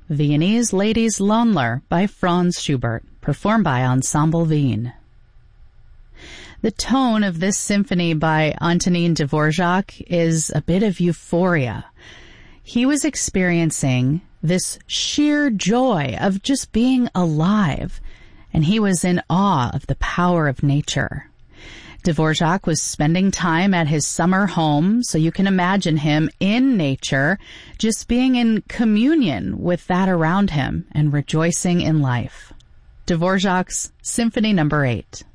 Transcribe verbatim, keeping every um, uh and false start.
Viennese Ladies Lohnler by Franz Schubert, performed by Ensemble Wien. The tone of this symphony by Antonin Dvorak is a bit of euphoria. He was experiencing this sheer joy of just being alive, and he was in awe of the power of nature. Dvorak was spending time at his summer home, so you can imagine him in nature, just being in communion with that around him and rejoicing in life. Dvorak's Symphony Number eight.